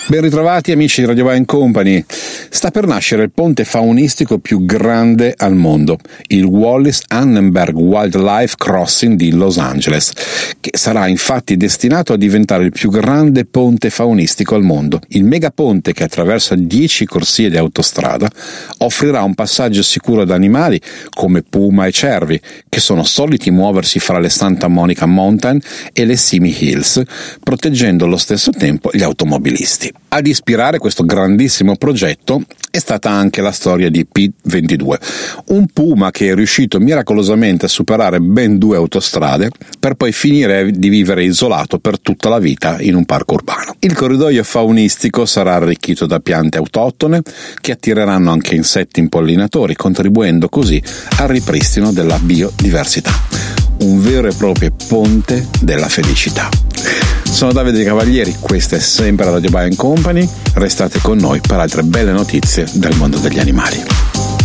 Ben ritrovati amici di Radio Bike Company. Sta per nascere il ponte faunistico più grande al mondo, il Wallis-Annenberg Wildlife Crossing di Los Angeles, che sarà infatti destinato a diventare il più grande ponte faunistico al mondo. Il megaponte, che attraversa 10 corsie di autostrada, offrirà un passaggio sicuro ad animali come puma e cervi, che sono soliti muoversi fra le Santa Monica Mountain e le Simi Hills, proteggendo allo stesso tempo gli automobilisti. Ad ispirare questo grandissimo progetto è stata anche la storia di Pete 22, un puma che è riuscito miracolosamente a superare ben 2 autostrade per poi finire di vivere isolato per tutta la vita in un parco urbano. Il corridoio faunistico sarà arricchito da piante autoctone che attireranno anche insetti impollinatori, contribuendo così al ripristino della biodiversità. Un vero e proprio ponte della felicità. Sono Davide Cavalieri, questa è sempre la Radio Bike Company, restate con noi per altre belle notizie del mondo degli animali.